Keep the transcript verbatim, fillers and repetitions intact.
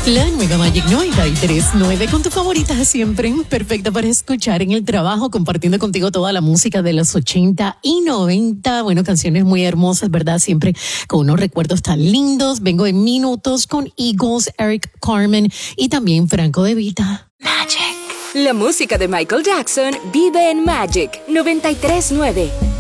La nueva Magic noventa y tres punto nueve con tu favorita siempre, perfecta para escuchar en el trabajo, compartiendo contigo toda la música de los ochenta y noventa. Bueno, canciones muy hermosas, ¿verdad? Siempre con unos recuerdos tan lindos. Vengo en minutos con Eagles, Eric Carmen y también Franco De Vita. Magic. La música de Michael Jackson vive en Magic noventa y tres punto nueve.